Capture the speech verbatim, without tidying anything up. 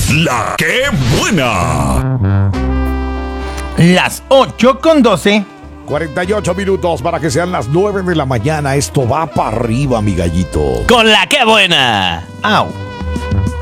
La que buena. Las ocho con doce. cuarenta y ocho minutos para que sean las nueve de la mañana. Esto va para arriba, mi gallito. Con la que buena. Au.